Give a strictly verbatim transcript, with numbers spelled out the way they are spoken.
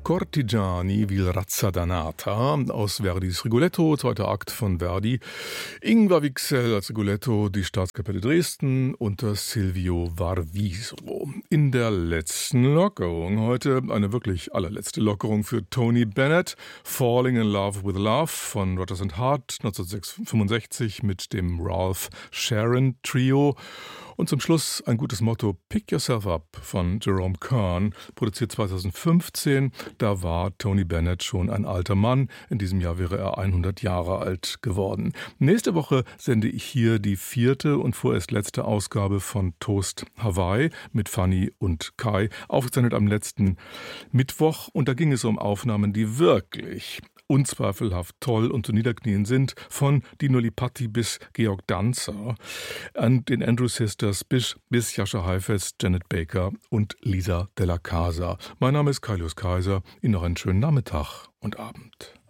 Cortigiani vil razza danata aus Verdis Rigoletto, zweiter Akt von Verdi. Ingvar Wixell als Rigoletto, die Staatskapelle Dresden unter Silvio Varviso. In der letzten Lockerung heute eine wirklich allerletzte Lockerung für Tony Bennett, Falling in Love with Love von Rodgers and Hart neunzehnhundertfünfundsechzig mit dem Ralph Sharon Trio. Und zum Schluss ein gutes Motto, Pick Yourself Up von Jerome Kern, produziert zweitausendfünfzehn. Da war Tony Bennett schon ein alter Mann. In diesem Jahr wäre er hundert Jahre alt geworden. Nächste Woche sende ich hier die vierte und vorerst letzte Ausgabe von Toast Hawaii mit Fanny und Kai, aufgezeichnet am letzten Mittwoch. Und da ging es um Aufnahmen, die wirklich unzweifelhaft toll und zu niederknien sind, von Dino Lipatti bis Georg Danzer, an den Andrews Sisters bis, bis Jascha Heifetz, Janet Baker und Lisa Della Casa. Mein Name ist Kaius Kaiser. Ihnen noch einen schönen Nachmittag und Abend.